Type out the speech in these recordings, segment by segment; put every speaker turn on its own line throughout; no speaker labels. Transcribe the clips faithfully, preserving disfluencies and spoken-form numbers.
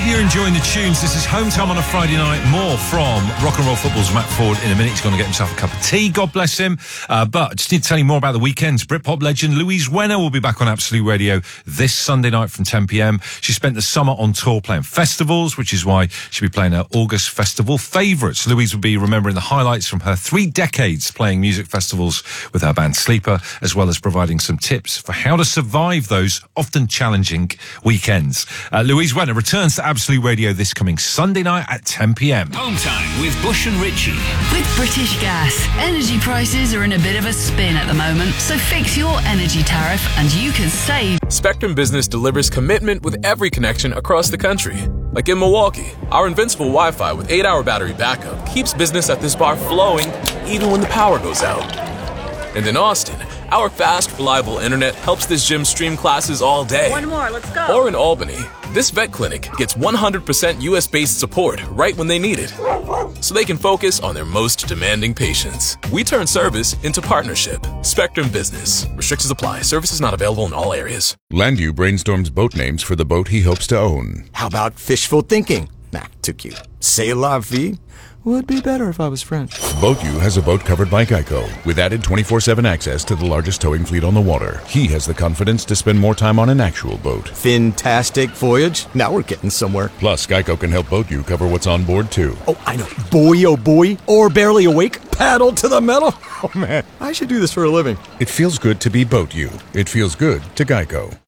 you're enjoying the tunes. This is Home Time on a Friday night. More from Rock and Roll Football's Matt Ford in a minute. He's going to get himself a cup of tea, God bless him. Uh, but I just need to tell you more about the weekends. Britpop legend Louise Wenner will be back on Absolute Radio this Sunday night from ten p.m. She spent the summer on tour playing festivals, which is why she'll be playing her August festival favourites. Louise will be remembering the highlights from her three decades playing music festivals with her band Sleeper, as well as providing some tips for how to survive those often challenging weekends. Uh, Louise Wenner returns to Absolute Radio this coming Sunday night at ten p.m.
Home Time with Bush and Ritchie.
With British Gas, energy prices are in a bit of a spin at the moment, so fix your energy tariff and you can save.
Spectrum Business delivers commitment with every connection across the country. Like in Milwaukee, our invincible Wi-Fi with eight hour battery backup keeps business at this bar flowing even when the power goes out. And in Austin, our fast, reliable internet helps this gym stream classes all day.
One more, let's go.
Or in Albany, this vet clinic gets one hundred percent U S-based support right when they need it, so they can focus on their most demanding patients. We turn service into partnership. Spectrum Business. Restrictions apply. Services not available in all areas.
Landu brainstorms boat names for the boat he hopes to own.
How about fishful thinking? Nah, too cute. C'est la vie? Would be better if I was French.
BoatU has a boat covered by Geico, with added twenty-four seven access to the largest towing fleet on the water. He has the confidence to spend more time on an actual boat.
Fantastic voyage. Now we're getting somewhere.
Plus, Geico can help BoatU cover what's on board, too.
Oh, I know. Boy, oh boy. Or barely awake. Paddle to the metal. Oh, man. I should do this for a living.
It feels good to be BoatU. It feels good to Geico.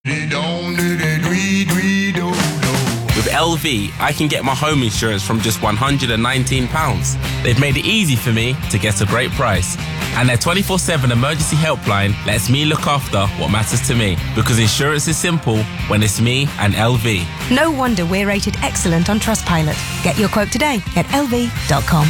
With L V, I can get my home insurance from just one hundred nineteen pounds. They've made it easy for me to get a great price. And their twenty-four seven emergency helpline lets me look after what matters to me. Because insurance is simple when it's me and L V.
No wonder we're rated excellent on Trustpilot. Get your quote today at L V dot com.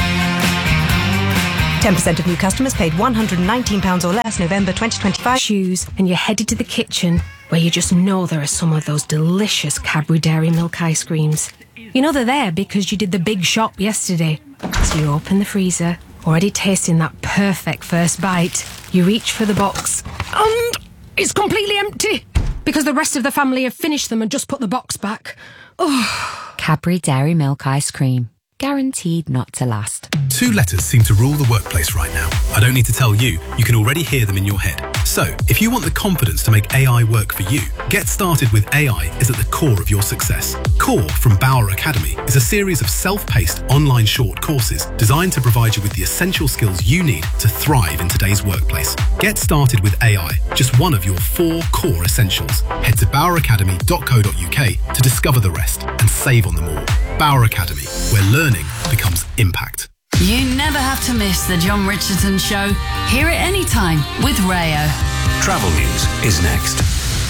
ten percent of new customers paid one hundred nineteen pounds or less November twenty twenty-five.
Shoes, and you're headed to the kitchen where you just know there are some of those delicious Cadbury Dairy Milk ice creams. You know they're there because you did the big shop yesterday. So you open the freezer, already tasting that perfect first bite. You reach for the box, and it's completely empty because the rest of the family have finished them and just put the box back. Oh.
Cadbury Dairy Milk ice cream. Guaranteed not to last.
Two letters seem to rule the workplace right now. I don't need to tell you, you can already hear them in your head. So, if you want the confidence to make A I work for you, Get Started with A I is at the core of your success. Core from Bauer Academy is a series of self-paced online short courses designed to provide you with the essential skills you need to thrive in today's workplace. Get Started with A I, just one of your four core essentials. Head to bauer academy dot co dot uk to discover the rest and save on them all. Bauer Academy, where learning becomes impact.
You never have to miss the John Richardson Show. Hear it anytime with Rayo.
Travel news is next.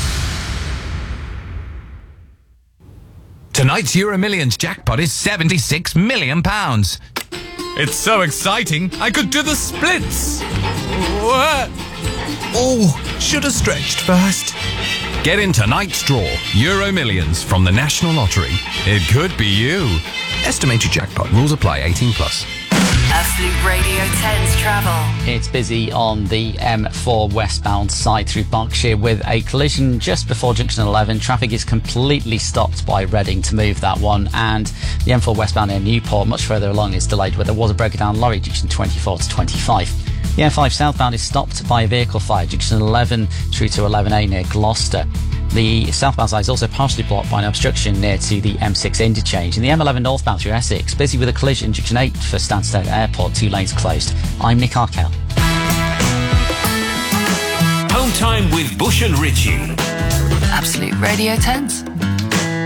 Tonight's Euro Millions jackpot is seventy-six million pounds. It's so exciting, I could do the splits. What? Oh, should have stretched first. Get in tonight's draw, Euro Millions from the National Lottery. It could be you. Estimated jackpot. Rules apply. eighteen plus.
Absolute Radio ten's travel.
It's busy on the M four westbound side through Berkshire with a collision just before junction eleven. Traffic is completely stopped by Reading to move that one, and the M four westbound near Newport much further along is delayed where there was a broken down lorry junction twenty-four to twenty-five. The M five southbound is stopped by a vehicle fire junction eleven through to eleven A near Gloucester. The southbound side is also partially blocked by an obstruction near to the M six interchange. And the M eleven northbound through Essex, busy with a collision junction eight for Stansted Airport, two lanes closed. I'm Nick Arkell.
Home Time with Bush and Ritchie.
Absolute Radio tens.